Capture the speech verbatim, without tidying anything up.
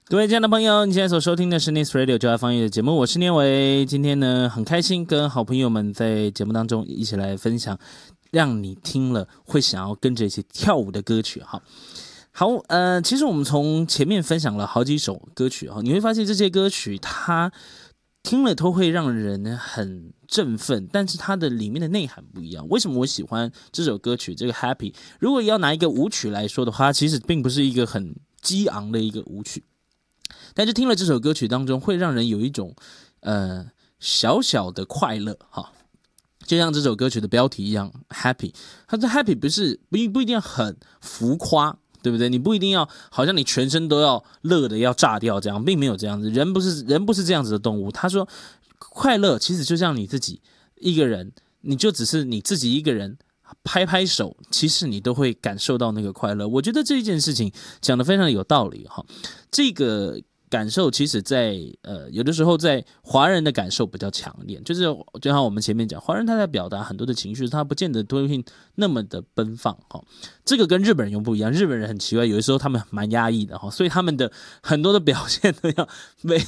各位亲爱的朋友，你现在所收听的是 Nice Radio 就爱放乐的节目，我是念维。今天呢，很开心跟好朋友们在节目当中一起来分享，让你听了会想要跟着一起跳舞的歌曲。好，好，呃，其实我们从前面分享了好几首歌曲哈，你会发现这些歌曲它听了都会让人很振奋，但是它的里面的内涵不一样。为什么我喜欢这首歌曲？这个 Happy， 如果要拿一个舞曲来说的话，其实并不是一个很激昂的一个舞曲。但是听了这首歌曲当中，会让人有一种呃小小的快乐哈，就像这首歌曲的标题一样 ，Happy。它的 Happy 不是不不一定要很浮夸，对不对？你不一定要好像你全身都要乐的要炸掉这样，并没有这样子。人不是人不是这样子的动物。他说，快乐其实就像你自己一个人，你就只是你自己一个人。拍拍手，其实你都会感受到那个快乐。我觉得这一件事情讲得非常的有道理哈。这个感受其实在呃有的时候在华人的感受比较强烈，就是就像我们前面讲，华人他在表达很多的情绪，他不见得都会那么的奔放哈。这个跟日本人又不一样，日本人很奇怪，有的时候他们蛮压抑的哈，所以他们的很多的表现都要非